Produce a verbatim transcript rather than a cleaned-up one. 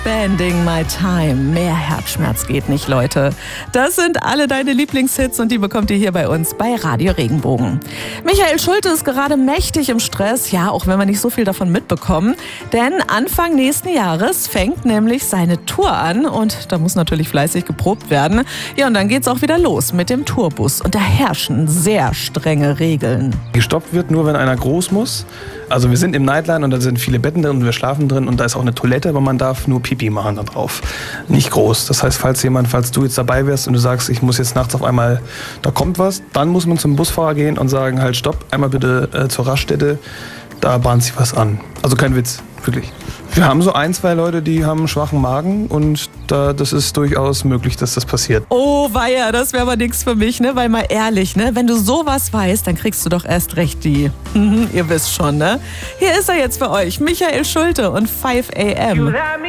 Spending my time. Mehr Herzschmerz geht nicht, Leute. Das sind alle deine Lieblingshits und die bekommt ihr hier bei uns bei Radio Regenbogen. Michael Schulte ist gerade mächtig im Stress, ja, auch wenn wir nicht so viel davon mitbekommen. Denn Anfang nächsten Jahres fängt nämlich seine Tour an und da muss natürlich fleißig geprobt werden. Ja, und dann geht's auch wieder los mit dem Tourbus und da herrschen sehr strenge Regeln. Gestoppt wird nur, wenn einer groß muss. Also wir sind im Nightline und da sind viele Betten drin und wir schlafen drin und da ist auch eine Toilette, aber man darf nur Pipi machen da drauf. Nicht groß. Das heißt, falls jemand, falls du jetzt dabei wärst und du sagst, ich muss jetzt nachts auf einmal, da kommt was, dann muss man zum Busfahrer gehen und sagen, halt stopp, einmal bitte äh, zur Raststätte, da bahnt sich was an. Also kein Witz, wirklich. Wir haben so ein, zwei Leute, die haben einen schwachen Magen und da, das ist durchaus möglich, dass das passiert. Oh weia, das wäre aber nichts für mich, ne? Weil mal ehrlich, ne? Wenn du sowas weißt, dann kriegst du doch erst recht die. Ihr wisst schon, ne? Hier ist er jetzt für euch, Michael Schulte und five a m